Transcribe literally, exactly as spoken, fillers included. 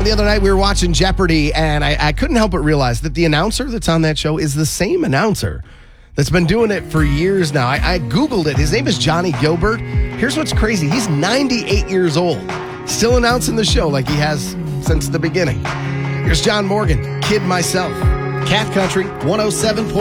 The other night we were watching Jeopardy, and I, I couldn't help but realize that the announcer that's on that show is the same announcer that's been doing it for years now. I, I Googled it. His name is Johnny Gilbert. Here's what's crazy. He's ninety-eight years old, still announcing the show like he has since the beginning. Here's John Morgan, Kid Myself. Cat Country one oh seven point